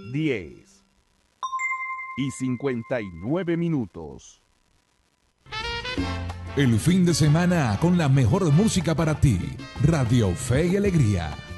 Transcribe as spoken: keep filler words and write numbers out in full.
diez y cincuenta y nueve minutos. El fin de semana con la mejor música para ti. Radio Fe y Alegría.